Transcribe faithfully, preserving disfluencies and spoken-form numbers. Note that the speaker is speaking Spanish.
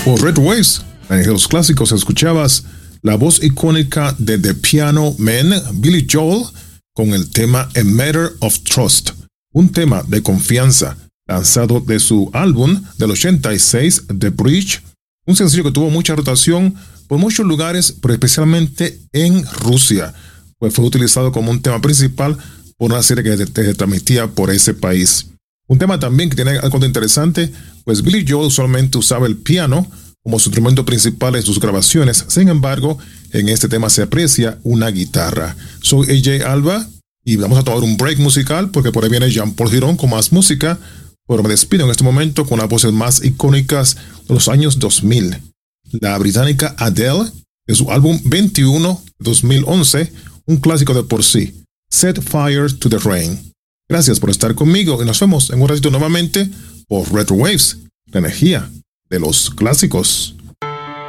Por Red Waves, en los clásicos escuchabas la voz icónica de The Piano Man, Billy Joel, con el tema A Matter of Trust, un tema de confianza lanzado de su álbum del ochenta y seis, The Bridge, un sencillo que tuvo mucha rotación por muchos lugares, pero especialmente en Rusia, pues fue utilizado como un tema principal por una serie que se transmitía por ese país. Un tema también que tiene algo de interesante, pues Billy Joel usualmente usaba el piano como su instrumento principal en sus grabaciones. Sin embargo, en este tema se aprecia una guitarra. Soy A J Alba y vamos a tomar un break musical porque por ahí viene Jean-Paul Girón con más música. Pero me despido en este momento con las voces más icónicas de los años dos mil. La británica Adele, de su álbum veintiuno de dos mil once, un clásico de por sí, Set Fire to the Rain. Gracias por estar conmigo y nos vemos en un ratito nuevamente por Retro Waves, la energía de los clásicos.